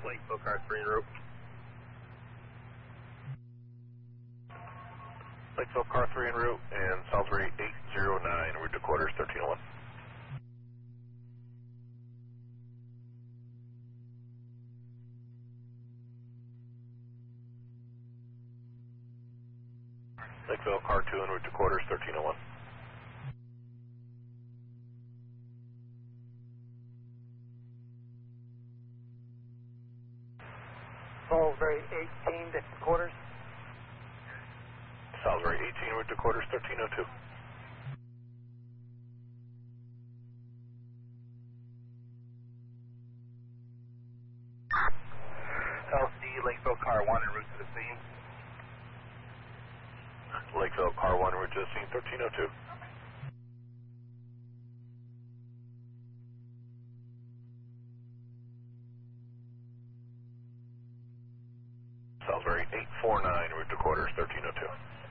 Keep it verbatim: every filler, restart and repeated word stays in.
Lakeville car three en route. Lakeville car three en route and Salisbury eight zero nine, route to quarters thirteen oh one. Lakeville car two en route to quarters thirteen oh one. Salisbury eighteen to quarters. Salisbury eighteen, route to quarters thirteen oh two. L C Lakeville car one en route to the scene. Lakeville car one, route to the scene thirteen oh two. Salisbury eight four nine, route to quarters thirteen oh two.